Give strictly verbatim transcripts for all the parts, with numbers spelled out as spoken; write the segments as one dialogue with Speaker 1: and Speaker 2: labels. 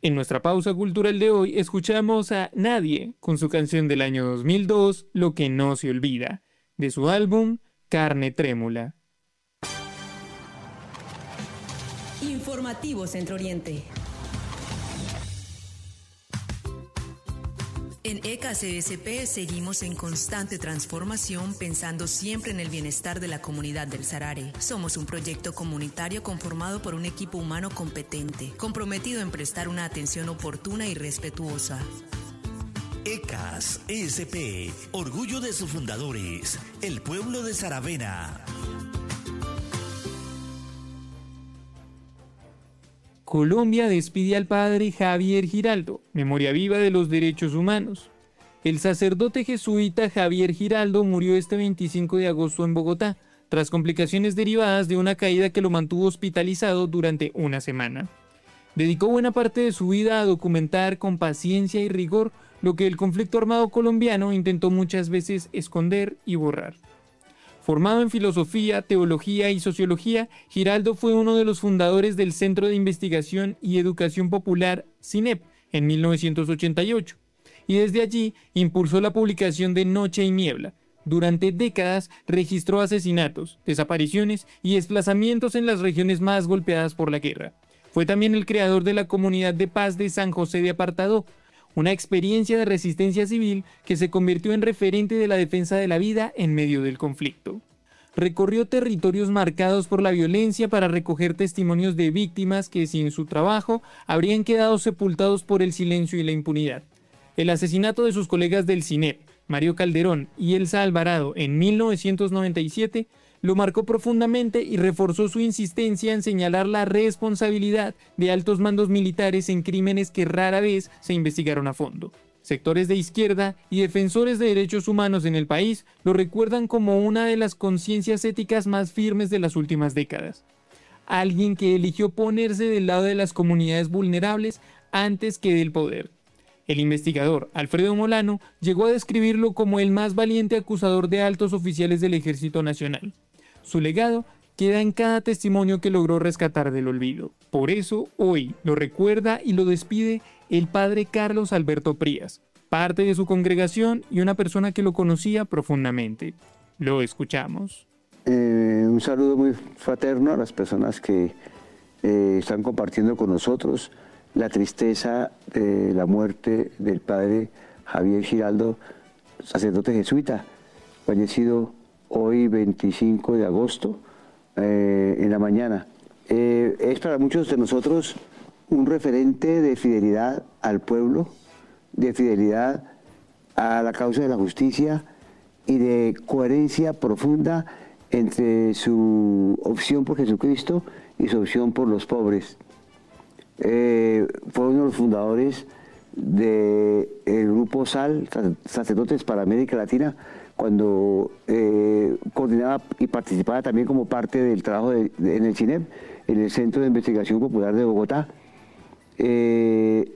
Speaker 1: En nuestra pausa cultural de hoy escuchamos a Nadie con su canción del año dos mil dos, Lo que no se olvida, de su álbum Carne Trémula.
Speaker 2: Informativo Centro Oriente. En E C A C S P seguimos en constante transformación, pensando siempre en el bienestar de la comunidad del Sarare. Somos un proyecto comunitario conformado por un equipo humano competente, comprometido en prestar una atención oportuna y respetuosa.
Speaker 3: E C A S S P, orgullo de sus fundadores, el pueblo de Saravena.
Speaker 1: Colombia despide al padre Javier Giraldo, memoria viva de los derechos humanos. El sacerdote jesuita Javier Giraldo murió este veinticinco de agosto en Bogotá, tras complicaciones derivadas de una caída que lo mantuvo hospitalizado durante una semana. Dedicó buena parte de su vida a documentar con paciencia y rigor lo que el conflicto armado colombiano intentó muchas veces esconder y borrar. Formado en filosofía, teología y sociología, Giraldo fue uno de los fundadores del Centro de Investigación y Educación Popular, CINEP, en mil novecientos ochenta y ocho, y desde allí impulsó la publicación de Noche y Niebla. Durante décadas registró asesinatos, desapariciones y desplazamientos en las regiones más golpeadas por la guerra. Fue también el creador de la Comunidad de Paz de San José de Apartadó, una experiencia de resistencia civil que se convirtió en referente de la defensa de la vida en medio del conflicto. Recorrió territorios marcados por la violencia para recoger testimonios de víctimas que, sin su trabajo, habrían quedado sepultados por el silencio y la impunidad. El asesinato de sus colegas del CINEP, Mario Calderón y Elsa Alvarado, en mil novecientos noventa y siete, lo marcó profundamente y reforzó su insistencia en señalar la responsabilidad de altos mandos militares en crímenes que rara vez se investigaron a fondo. Sectores de izquierda y defensores de derechos humanos en el país lo recuerdan como una de las conciencias éticas más firmes de las últimas décadas. Alguien que eligió ponerse del lado de las comunidades vulnerables antes que del poder. El investigador Alfredo Molano llegó a describirlo como el más valiente acusador de altos oficiales del Ejército Nacional. Su legado queda en cada testimonio que logró rescatar del olvido. Por eso, hoy lo recuerda y lo despide el padre Carlos Alberto Prías, parte de su congregación y una persona que lo conocía profundamente. Lo escuchamos.
Speaker 4: Eh, un saludo muy fraterno a las personas que eh, están compartiendo con nosotros la tristeza de la muerte del padre Javier Giraldo, sacerdote jesuita, fallecido hoy veinticinco de agosto eh, en la mañana. Eh, es para muchos de nosotros un referente de fidelidad al pueblo, de fidelidad a la causa de la justicia y de coherencia profunda entre su opción por Jesucristo y su opción por los pobres. Eh, fue uno de los fundadores del grupo S A L, Sacerdotes para América Latina, cuando eh, coordinaba y participaba también como parte del trabajo de, de, en el CINEP, en el Centro de Investigación Popular de Bogotá. Eh,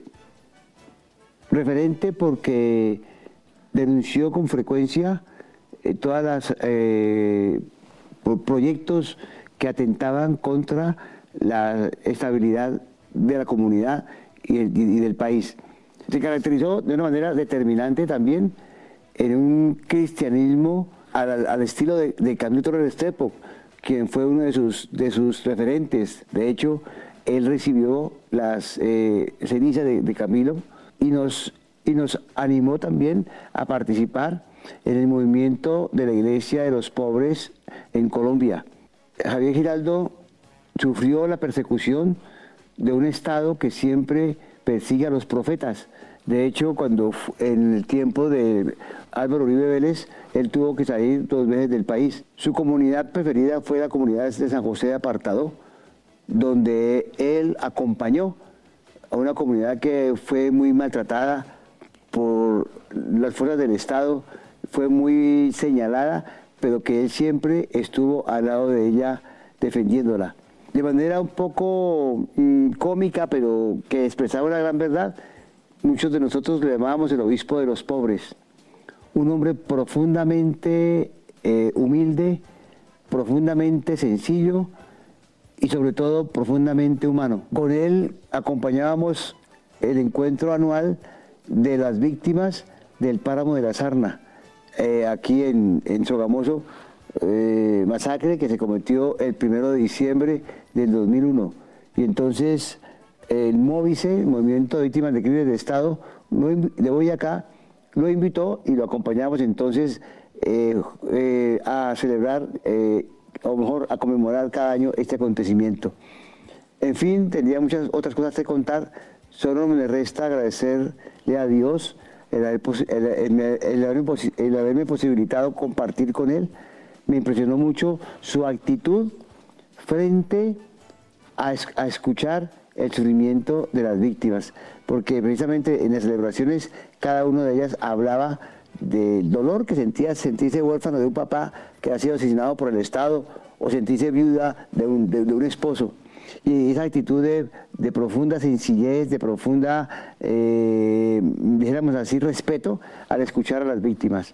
Speaker 4: referente porque denunció con frecuencia eh, todas las eh, proyectos que atentaban contra la estabilidad de la comunidad y, el, y del país. Se caracterizó de una manera determinante también en un cristianismo al, al estilo de, de Camilo Torres Restrepo, quien fue uno de sus, de sus referentes. De hecho, él recibió las eh, cenizas de, de Camilo y nos, y nos animó también a participar en el movimiento de la Iglesia de los Pobres en Colombia. Javier Giraldo sufrió la persecución de un Estado que siempre persigue a los profetas. De hecho, cuando en el tiempo de Álvaro Uribe Vélez, él tuvo que salir dos veces del país. Su comunidad preferida fue la comunidad de San José de Apartadó, donde él acompañó a una comunidad que fue muy maltratada por las fuerzas del Estado, fue muy señalada, pero que él siempre estuvo al lado de ella defendiéndola. De manera un poco mmm, cómica, pero que expresaba una gran verdad, muchos de nosotros le llamábamos el obispo de los pobres. Un hombre profundamente eh, humilde, profundamente sencillo y sobre todo profundamente humano. Con él acompañábamos el encuentro anual de las víctimas del páramo de la Sarna, eh, aquí en, en Sogamoso, eh, masacre que se cometió el primero de diciembre del dos mil uno. Y entonces el MOVICE, Movimiento de Víctimas de Crímenes de Estado, de Boyacá, lo invitó y lo acompañamos entonces eh, eh, a celebrar, eh, o mejor, a conmemorar cada año este acontecimiento. En fin, tendría muchas otras cosas que contar, solo me resta agradecerle a Dios el, haber, el, el, el, haberme, el haberme posibilitado compartir con él. Me impresionó mucho su actitud frente a, a escuchar el sufrimiento de las víctimas, porque precisamente en las celebraciones cada una de ellas hablaba del dolor que sentía sentirse huérfano de un papá que ha sido asesinado por el Estado o sentirse viuda de un, de, de un esposo. Y esa actitud de, de profunda sencillez, de profunda, eh, dijéramos así, respeto al escuchar a las víctimas.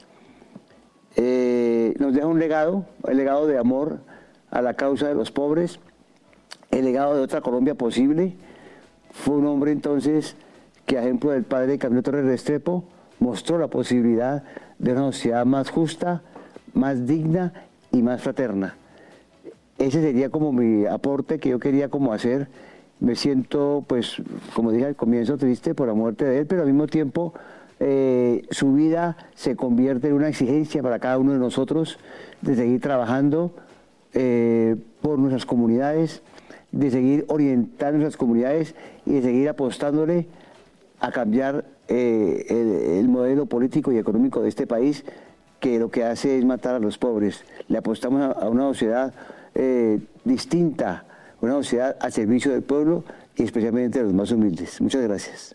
Speaker 4: Eh, nos deja un legado, el legado de amor a la causa de los pobres, el legado de otra Colombia posible. Fue un hombre entonces que, a ejemplo del padre Camilo Torres Restrepo, mostró la posibilidad de una sociedad más justa, más digna y más fraterna. Ese sería como mi aporte que yo quería como hacer. Me siento, pues, como dije al comienzo, triste por la muerte de él, pero al mismo tiempo eh, su vida se convierte en una exigencia para cada uno de nosotros de seguir trabajando eh, por nuestras comunidades, de seguir orientando nuestras comunidades y de seguir apostándole a cambiar eh, el, el modelo político y económico de este país, que lo que hace es matar a los pobres. Le apostamos a, a una sociedad eh, distinta, una sociedad al servicio del pueblo y especialmente de los más humildes. Muchas gracias.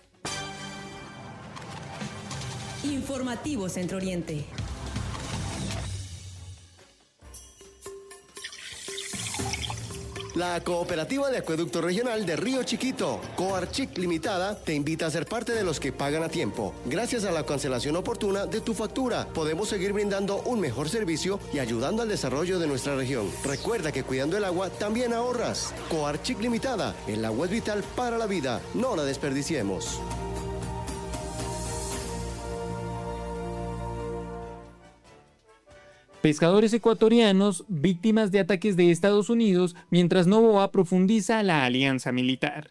Speaker 2: Informativo Centro Oriente.
Speaker 5: La Cooperativa de Acueducto Regional de Río Chiquito, Coarchic Limitada, te invita a ser parte de los que pagan a tiempo. Gracias a la cancelación oportuna de tu factura, podemos seguir brindando un mejor servicio y ayudando al desarrollo de nuestra región. Recuerda que cuidando el agua también ahorras. Coarchic Limitada, el agua es vital para la vida, no la desperdiciemos.
Speaker 1: Pescadores ecuatorianos víctimas de ataques de Estados Unidos mientras Noboa profundiza la alianza militar.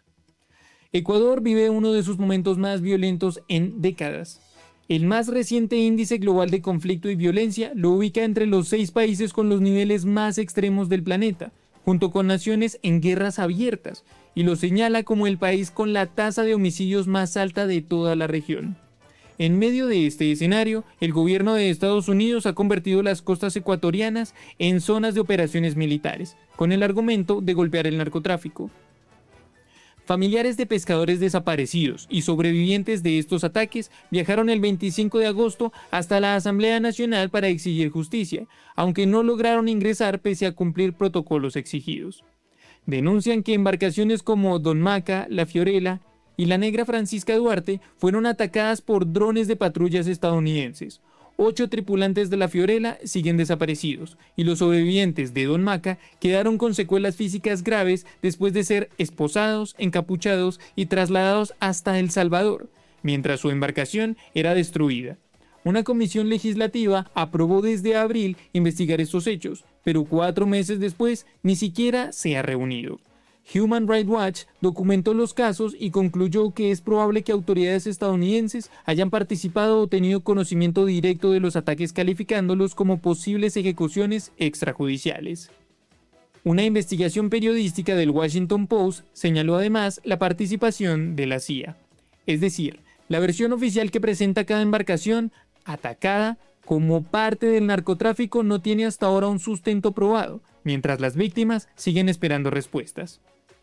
Speaker 1: Ecuador vive uno de sus momentos más violentos en décadas. El más reciente índice global de conflicto y violencia lo ubica entre los seis países con los niveles más extremos del planeta, junto con naciones en guerras abiertas, y lo señala como el país con la tasa de homicidios más alta de toda la región. En medio de este escenario, el gobierno de Estados Unidos ha convertido las costas ecuatorianas en zonas de operaciones militares, con el argumento de golpear el narcotráfico. Familiares de pescadores desaparecidos y sobrevivientes de estos ataques viajaron el veinticinco de agosto hasta la Asamblea Nacional para exigir justicia, aunque no lograron ingresar pese a cumplir protocolos exigidos. Denuncian que embarcaciones como Don Maca, La Fiorella y la Negra Francisca Duarte fueron atacadas por drones de patrullas estadounidenses. Ocho tripulantes de La Fiorella siguen desaparecidos y los sobrevivientes de Don Maca quedaron con secuelas físicas graves después de ser esposados, encapuchados y trasladados hasta El Salvador, mientras su embarcación era destruida. Una comisión legislativa aprobó desde abril investigar estos hechos, pero cuatro meses después ni siquiera se ha reunido. Human Rights Watch documentó los casos y concluyó que es probable que autoridades estadounidenses hayan participado o tenido conocimiento directo de los ataques, calificándolos como posibles ejecuciones extrajudiciales. Una investigación periodística del Washington Post señaló además la participación de la C I A. Es decir, la versión oficial que presenta cada embarcación atacada como parte del narcotráfico no tiene hasta ahora un sustento probado, mientras las víctimas siguen esperando respuestas.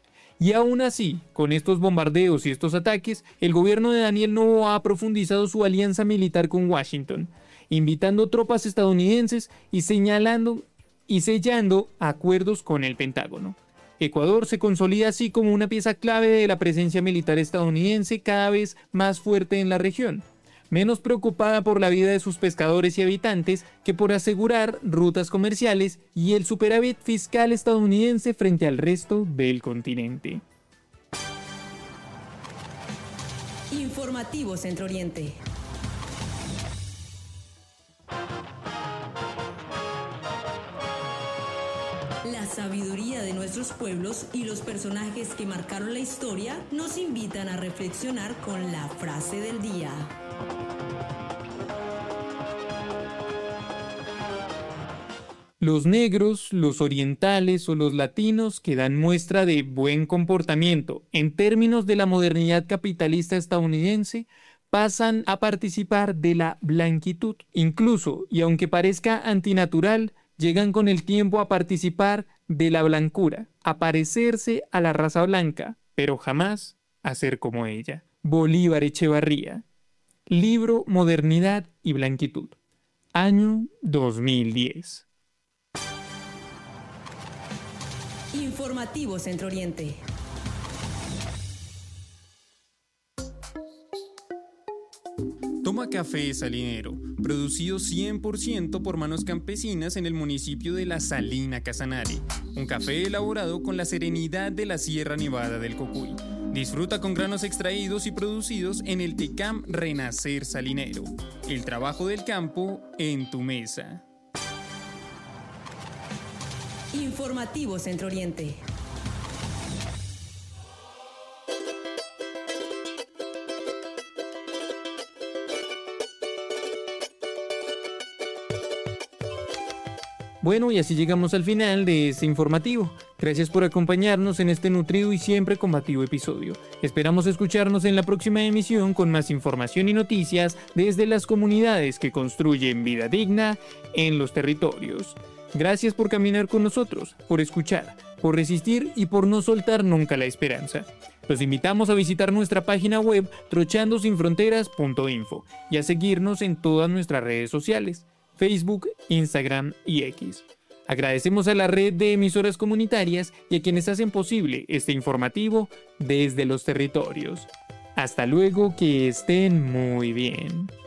Speaker 1: Y aún así, con estos bombardeos y estos ataques, el gobierno de Daniel Noboa ha profundizado su alianza militar con Washington, invitando tropas estadounidenses y señalando y sellando acuerdos con el Pentágono. Ecuador se consolida así como una pieza clave de la presencia militar estadounidense cada vez más fuerte en la región, menos preocupada por la vida de sus pescadores y habitantes que por asegurar rutas comerciales y el superávit fiscal estadounidense frente al resto del continente.
Speaker 2: Informativo Centro Oriente. La sabiduría de nuestros pueblos y los personajes que marcaron la historia nos invitan a reflexionar con la frase del día.
Speaker 1: Los negros, los orientales o los latinos que dan muestra de buen comportamiento en términos de la modernidad capitalista estadounidense pasan a participar de la blanquitud. Incluso, y aunque parezca antinatural, llegan con el tiempo a participar de la blancura, a parecerse a la raza blanca, pero jamás a ser como ella. Bolívar Echevarría. Libro Modernidad y Blanquitud. Año dos mil diez.
Speaker 2: Informativo Centro Oriente.
Speaker 1: Toma Café Salinero, producido cien por ciento por manos campesinas en el municipio de La Salina, Casanare. Un café elaborado con la serenidad de la Sierra Nevada del Cocuy. Disfruta con granos extraídos y producidos en el Tecam Renacer Salinero. El trabajo del campo en tu mesa.
Speaker 2: Informativo Centro Oriente.
Speaker 1: Bueno, y así llegamos al final de este informativo. Gracias por acompañarnos en este nutrido y siempre combativo episodio. Esperamos escucharnos en la próxima emisión con más información y noticias desde las comunidades que construyen vida digna en los territorios. Gracias por caminar con nosotros, por escuchar, por resistir y por no soltar nunca la esperanza. Los invitamos a visitar nuestra página web trochando sin fronteras punto info y a seguirnos en todas nuestras redes sociales, Facebook, Instagram y X. Agradecemos a la red de emisoras comunitarias y a quienes hacen posible este informativo desde los territorios. Hasta luego, que estén muy bien.